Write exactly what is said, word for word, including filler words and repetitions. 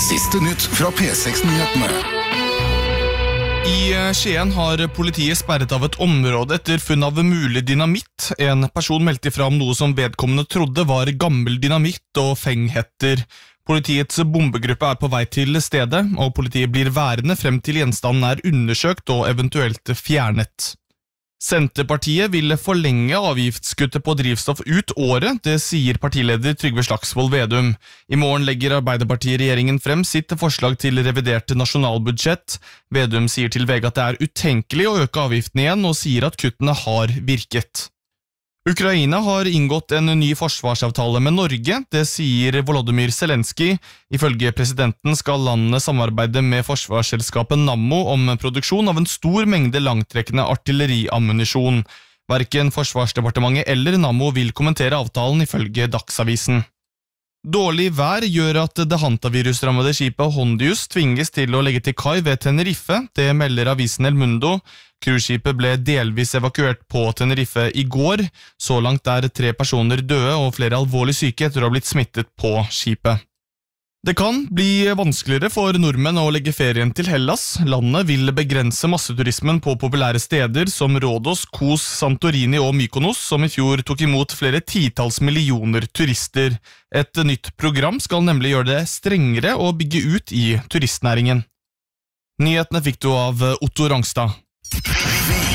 Siste nytt fra P seks-nyhetene. I Skien har politiet sperret av et område etter funn av mulig dynamitt. En person meldte fram noe som vedkommende trodde var gammel dynamitt og fenghetter. Politiets bombegruppe er på vei til stedet, og politiet blir værende frem til gjenstanden er undersøkt og eventuelt fjernet. Senterpartiet vil forlenge avgiftskuttet på drivstoff ut året, det sier partileder Trygve Slagsvold Vedum. I morgen legger Arbeiderparti-regjeringen frem sitt forslag til revidert nasjonalbudsjett. Vedum sier til V G at det er utenkelig å øke avgiften igjen, og sier at kuttene har virket. Ukraina har inngått en ny forsvarsavtale med Norge, det sier Volodymyr Zelensky. Ifølge presidenten skal landene samarbeide med forsvarsselskapet Nammo om produksjon av en stor mengde langtrekkende artilleriammunisjon. Hverken Forsvarsdepartementet eller Nammo vil kommentere avtalen ifølge Dagsavisen. Dårlig vær gjør at det hantavirusrammede skipet Hondius tvinges til å legge til kai ved Tenerife, det melder avisen El Mundo. Cruiseskipet ble delvis evakuert på Tenerife i går. Så langt er tre personer døde og flere alvorlig syke etter å ha blitt smittet på skipet. Det kan bli vanskeligere for nordmenn å legge ferien til Hellas. Landet vil begrense masseturismen på populære steder som Rhodos, Kos, Santorini og Mykonos, som i fjor tok imot flere titalls millioner turister. Et nytt program skal nemlig gjøre det strengere å bygge ut i turistnæringen. Nyhetene fikk du av Otto Rangstad.